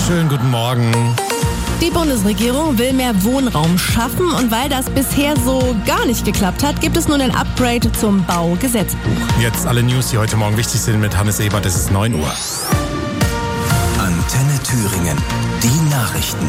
Schönen guten Morgen. Die Bundesregierung will mehr Wohnraum schaffen und weil das bisher so gar nicht geklappt hat, gibt es nun ein Upgrade zum Baugesetzbuch. Jetzt alle News, die heute Morgen wichtig sind mit Hannes Ebert. Es ist 9 Uhr. Antenne Thüringen. Die Nachrichten.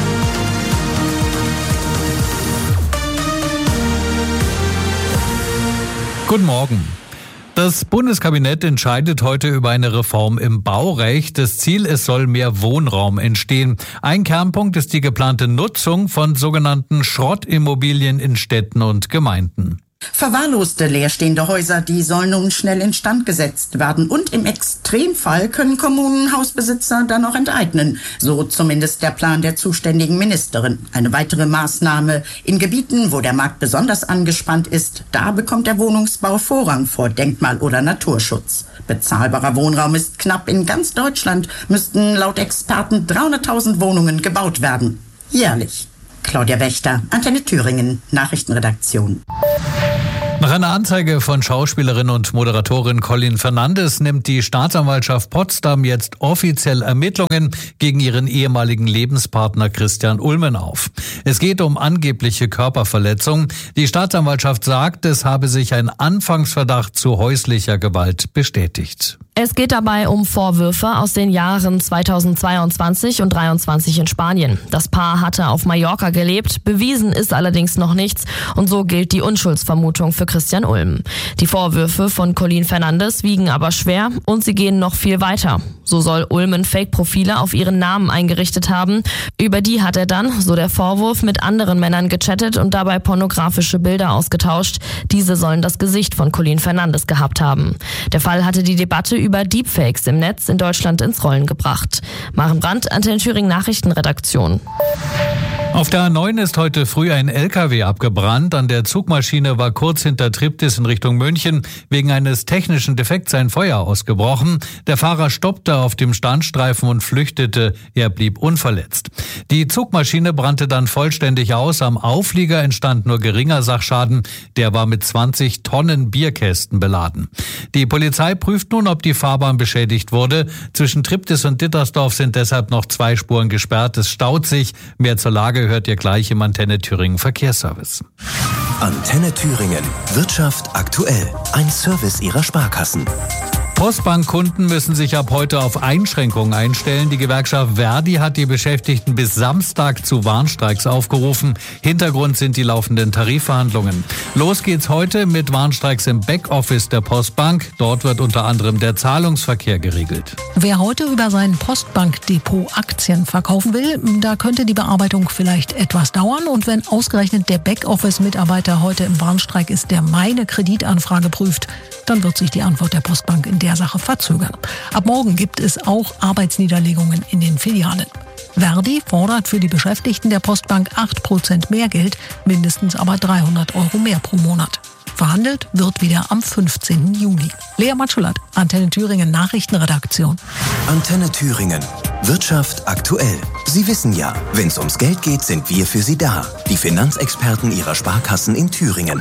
Guten Morgen. Das Bundeskabinett entscheidet heute über eine Reform im Baurecht. Das Ziel, es soll mehr Wohnraum entstehen. Ein Kernpunkt ist die geplante Nutzung von sogenannten Schrottimmobilien in Städten und Gemeinden. Verwahrloste leerstehende Häuser, die sollen nun schnell instand gesetzt werden. Und im Extremfall können Kommunen Hausbesitzer dann noch enteignen. So zumindest der Plan der zuständigen Ministerin. Eine weitere Maßnahme: in Gebieten, wo der Markt besonders angespannt ist, da bekommt der Wohnungsbau Vorrang vor Denkmal- oder Naturschutz. Bezahlbarer Wohnraum ist knapp. In ganz Deutschland müssten laut Experten 300.000 Wohnungen gebaut werden. Jährlich. Claudia Wächter, Antenne Thüringen, Nachrichtenredaktion. Nach einer Anzeige von Schauspielerin und Moderatorin Colin Fernandes nimmt die Staatsanwaltschaft Potsdam jetzt offiziell Ermittlungen gegen ihren ehemaligen Lebenspartner Christian Ulmen auf. Es geht um angebliche Körperverletzung. Die Staatsanwaltschaft sagt, es habe sich ein Anfangsverdacht zu häuslicher Gewalt bestätigt. Es geht dabei um Vorwürfe aus den Jahren 2022 und 2023 in Spanien. Das Paar hatte auf Mallorca gelebt, bewiesen ist allerdings noch nichts und so gilt die Unschuldsvermutung für Christian Ulm. Die Vorwürfe von Colin Fernandes wiegen aber schwer und sie gehen noch viel weiter. So soll Ulmen Fake-Profile auf ihren Namen eingerichtet haben. Über die hat er dann, so der Vorwurf, mit anderen Männern gechattet und dabei pornografische Bilder ausgetauscht. Diese sollen das Gesicht von Colin Fernandes gehabt haben. Der Fall hatte die Debatte über Deepfakes im Netz in Deutschland ins Rollen gebracht. Maren Brandt, Antenne Thüringen Nachrichtenredaktion. Auf der A9 ist heute früh ein LKW abgebrannt. An der Zugmaschine war kurz hinter Triptis in Richtung München wegen eines technischen Defekts ein Feuer ausgebrochen. Der Fahrer stoppte auf dem Standstreifen und flüchtete. Er blieb unverletzt. Die Zugmaschine brannte dann vollständig aus. Am Auflieger entstand nur geringer Sachschaden. Der war mit 20 Tonnen Bierkästen beladen. Die Polizei prüft nun, ob die Fahrbahn beschädigt wurde. Zwischen Triptis und Dittersdorf sind deshalb noch 2 Spuren gesperrt. Es staut sich. Mehr zur Lage hört ihr gleich im Antenne Thüringen Verkehrsservice. Antenne Thüringen. Wirtschaft aktuell. Ein Service ihrer Sparkassen. Postbankkunden müssen sich ab heute auf Einschränkungen einstellen. Die Gewerkschaft ver.di hat die Beschäftigten bis Samstag zu Warnstreiks aufgerufen. Hintergrund sind die laufenden Tarifverhandlungen. Los geht's heute mit Warnstreiks im Backoffice der Postbank. Dort wird unter anderem der Zahlungsverkehr geregelt. Wer heute über sein Postbankdepot Aktien verkaufen will, da könnte die Bearbeitung vielleicht etwas dauern. Und wenn ausgerechnet der Backoffice-Mitarbeiter heute im Warnstreik ist, der meine Kreditanfrage prüft, dann wird sich die Antwort der Postbank in der Sache verzögern. Ab morgen gibt es auch Arbeitsniederlegungen in den Filialen. ver.di fordert für die Beschäftigten der Postbank 8% mehr Geld, mindestens aber 300 Euro mehr pro Monat. Verhandelt wird wieder am 15. Juni. Lea Matschullat, Antenne Thüringen Nachrichtenredaktion. Antenne Thüringen. Wirtschaft aktuell. Sie wissen ja, wenn es ums Geld geht, sind wir für Sie da. Die Finanzexperten Ihrer Sparkassen in Thüringen.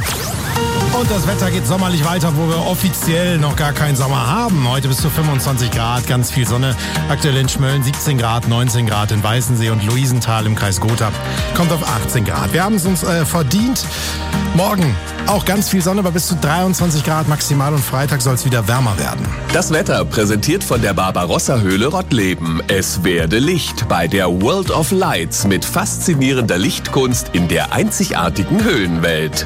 Und das Wetter geht sommerlich weiter, wo wir offiziell noch gar keinen Sommer haben. Heute bis zu 25 Grad, ganz viel Sonne. Aktuell in Schmölln 17 Grad, 19 Grad in Weißensee und Luisenthal im Kreis Gotha kommt auf 18 Grad. Wir haben es uns verdient. Morgen auch ganz viel Sonne, aber bis zu 23 Grad maximal und Freitag soll es wieder wärmer werden. Das Wetter präsentiert von der Barbarossa-Höhle Rottleben. Es werde Licht bei der World of Lights mit faszinierender Lichtkunst in der einzigartigen Höhlenwelt.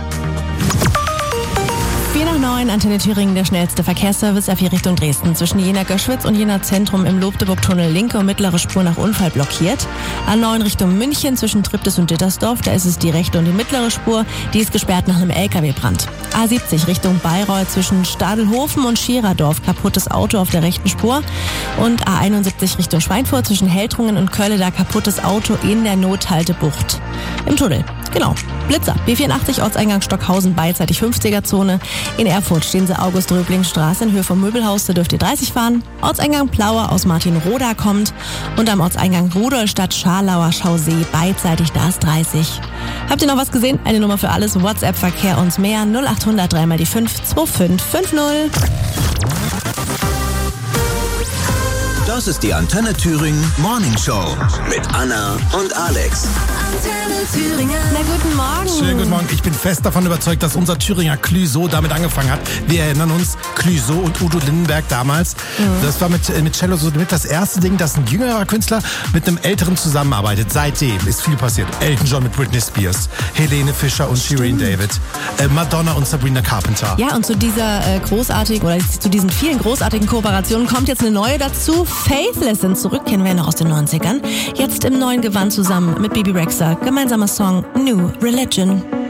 4:09, Antenne Thüringen, der schnellste Verkehrsservice F4 Richtung Dresden. Zwischen Jena-Göschwitz und Jena-Zentrum im Lobdeburg-Tunnel linke und mittlere Spur nach Unfall blockiert. A9 Richtung München zwischen Triptis und Dittersdorf, da ist es die rechte und die mittlere Spur. Die ist gesperrt nach einem LKW-Brand. A70 Richtung Bayreuth zwischen Stadelhofen und Schiererdorf, kaputtes Auto auf der rechten Spur. Und A71 Richtung Schweinfurt zwischen Heltrungen und Kölle, da kaputtes Auto in der Nothaltebucht. Im Tunnel. Genau. Blitzer. B84 Ortseingang Stockhausen beidseitig 50er-Zone. In Erfurt stehen sie August-Röbling-Straße in Höhe vom Möbelhaus, da dürft ihr 30 fahren. Ortseingang Plauer aus Martinroda kommt. Und am Ortseingang Rudolstadt-Scharlauer Schausee beidseitig, da ist 30. Habt ihr noch was gesehen? Eine Nummer für alles. WhatsApp-Verkehr und mehr. 0800 3 mal die 5 2550. Das ist die Antenne Thüringen Morning Show mit Anna und Alex. Antenne Thüringen. Na, guten Morgen. Schönen guten Morgen. Ich bin fest davon überzeugt, dass unser Thüringer Clouseau damit angefangen hat. Wir erinnern uns, Clouseau und Udo Lindenberg damals. Das war mit Cello so mit das erste Ding, dass ein jüngerer Künstler mit einem älteren zusammenarbeitet. Seitdem ist viel passiert. Elton John mit Britney Spears, Helene Fischer und Shirin David, Madonna und Sabrina Carpenter. Ja, und zu dieser zu diesen vielen großartigen Kooperationen kommt jetzt eine neue dazu. Faithless sind zurück, kennen wir ja noch aus den 90ern. Jetzt im neuen Gewand zusammen mit Bibi Rexha. Gemeinsamer Song New Religion.